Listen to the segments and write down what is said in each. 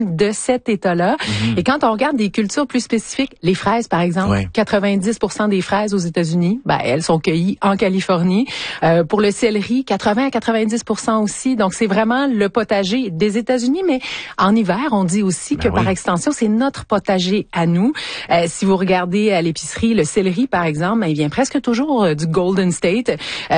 de cet État-là. Et quand on regarde des cultures plus spécifiques, les fraises, par exemple, 90% des fraises aux États-Unis, elles sont cueillies en Californie. Pour le céleri, 80 à 90% aussi. Donc, c'est vraiment le potager des États-Unis. Mais en hiver, on dit aussi que par extension, c'est notre potager à nous. Si vous regardez à l'épicerie, le céleri, par exemple, il vient presque toujours du Golden State.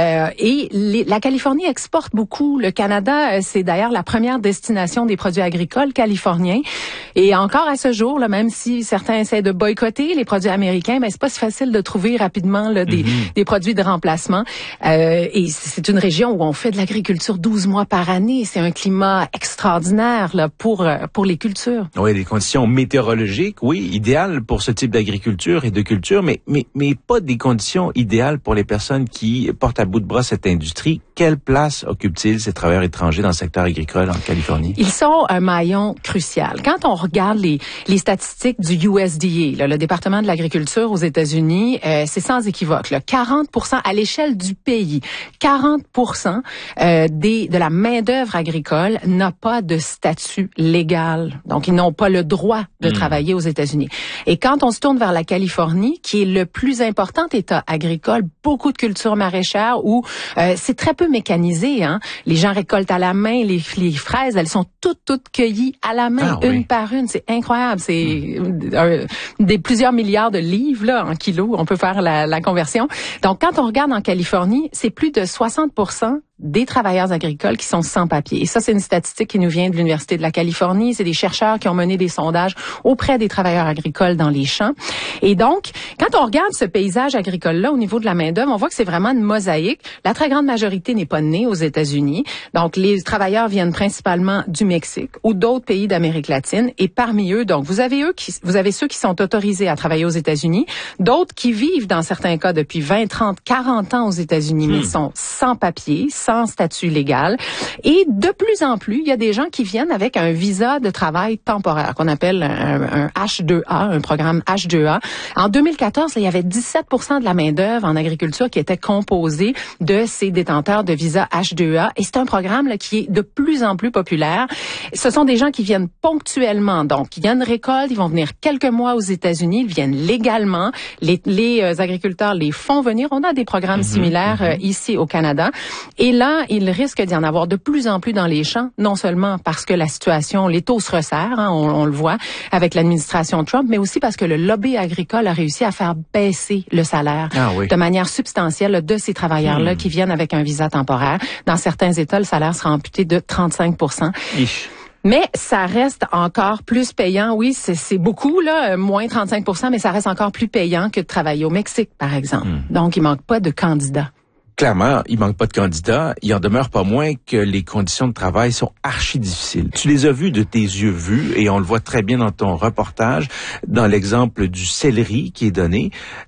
Et la Californie exporte beaucoup. Le Canada, c'est d'ailleurs la première destination des produits agricoles californiens. Et encore à ce jour, là, même si certains essaient de boycotter les produits américains, c'est pas si facile de trouver rapidement là, des produits de remplacement. Et c'est une région où on fait de l'agriculture 12 mois par année. C'est un climat extraordinaire là, pour les cultures. Oui, des conditions météorologiques, oui, idéales pour ce type d'agriculture et de culture, mais pas des conditions idéales pour les personnes qui portent à bout de bras cette industrie. Quelle place occupent-ils ces travailleurs étrangers dans le secteur agricole en Californie? Ils sont un maillon crucial. Quand on regarde les statistiques du USDA, là, le département de l'agriculture aux États-Unis, c'est sans équivoque. Là, 40% à l'échelle du pays, 40% de la main-d'œuvre agricole n'a pas de statut légal. Donc, ils n'ont pas le droit de travailler aux États-Unis. Et quand on se tourne vers la Californie, qui est le plus important État agricole, beaucoup de cultures maraîchères où c'est très peu mécanisé. Hein? Les gens récoltent à la main les fraises, elles sont toutes cueillies à la main, une par une. C'est incroyable. C'est des plusieurs milliards de livres là, en kilos. On peut faire la conversion. Donc, quand on regarde en Californie, c'est plus de 60% des travailleurs agricoles qui sont sans papier. Et ça, c'est une statistique qui nous vient de l'Université de la Californie. C'est des chercheurs qui ont mené des sondages auprès des travailleurs agricoles dans les champs. Et donc, quand on regarde ce paysage agricole-là au niveau de la main-d'œuvre, on voit que c'est vraiment une mosaïque. La très grande majorité n'est pas née aux États-Unis. Donc, les travailleurs viennent principalement du Mexique ou d'autres pays d'Amérique latine. Et parmi eux, donc, vous avez ceux qui sont autorisés à travailler aux États-Unis, d'autres qui vivent, dans certains cas, depuis 20, 30, 40 ans aux États-Unis, mais sont sans papier, sans statut légal. Et de plus en plus, il y a des gens qui viennent avec un visa de travail temporaire, qu'on appelle un H2A, un programme H2A. En 2014, il y avait 17% de la main-d'œuvre en agriculture qui était composée de ces détenteurs de visa H2A. Et c'est un programme là, qui est de plus en plus populaire. Ce sont des gens qui viennent ponctuellement. Donc, il y a une récolte, ils vont venir quelques mois aux États-Unis, ils viennent légalement. Les agriculteurs les font venir. On a des programmes similaires ici au Canada. Et là, il risque d'y en avoir de plus en plus dans les champs, non seulement parce que la situation, les taux se resserrent, hein, on le voit avec l'administration Trump, mais aussi parce que le lobby agricole a réussi à faire baisser le salaire de manière substantielle de ces travailleurs-là qui viennent avec un visa temporaire. Dans certains États, le salaire sera amputé de 35%. Mais ça reste encore plus payant. Oui, c'est beaucoup, là, moins 35%, mais ça reste encore plus payant que de travailler au Mexique, par exemple. Donc, il manque pas de candidats. Clairement, il manque pas de candidats. Il en demeure pas moins que les conditions de travail sont archi difficiles. Tu les as vues de tes yeux vus et on le voit très bien dans ton reportage, dans l'exemple du céleri qui est donné.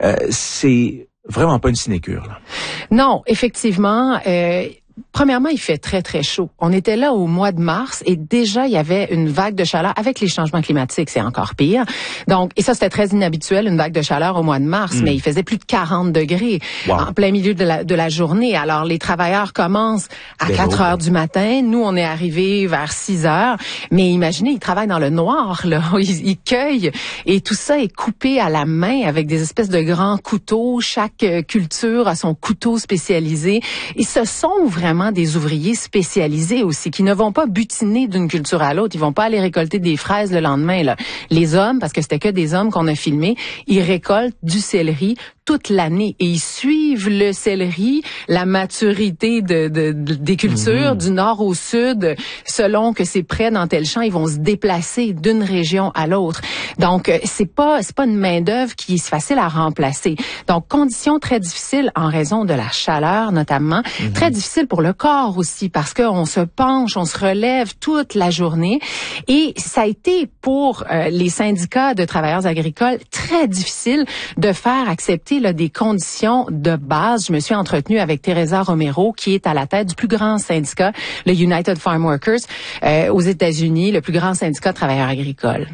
C'est vraiment pas une sinécure, là. Non, effectivement. Premièrement, il fait très, très chaud. On était là au mois de mars et déjà, il y avait une vague de chaleur. Avec les changements climatiques, c'est encore pire. Donc, et ça, c'était très inhabituel, une vague de chaleur au mois de mars, mais il faisait plus de 40 degrés en plein milieu de la journée. Alors, les travailleurs commencent à 4 heures du matin. Nous, on est arrivés vers 6 heures. Mais imaginez, ils travaillent dans le noir, là. Ils cueillent et tout ça est coupé à la main avec des espèces de grands couteaux. Chaque culture a son couteau spécialisé. Et ce sont vraiment des ouvriers spécialisés aussi, qui ne vont pas butiner d'une culture à l'autre. Ils vont pas aller récolter des fraises le lendemain, là. Les hommes, parce que c'était que des hommes qu'on a filmés, ils récoltent du céleri toute l'année et ils suivent le céleri, la maturité des cultures du nord au sud, selon que c'est près dans tel champ, ils vont se déplacer d'une région à l'autre. Donc c'est pas une main-d'œuvre qui est facile à remplacer. Donc conditions très difficiles en raison de la chaleur notamment, très difficile pour le corps aussi parce que on se penche, on se relève toute la journée et ça a été pour les syndicats de travailleurs agricoles très difficile de faire accepter là, des conditions de base. Je me suis entretenue avec Teresa Romero, qui est à la tête du plus grand syndicat, le United Farm Workers, aux États-Unis, le plus grand syndicat de travailleurs agricoles.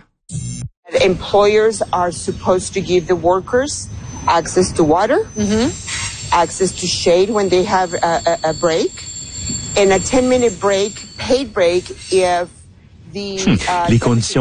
Employers are supposed to give the workers access to water, access to shade when they have a break, and a 10-minute break, paid break, if Les conditions